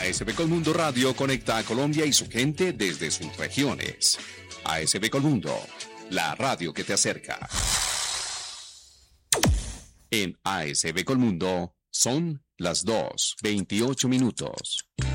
ASB Colmundo Radio conecta a Colombia y su gente desde sus regiones. ASB Colmundo, la radio que te acerca. En ASB Colmundo son las 2:28.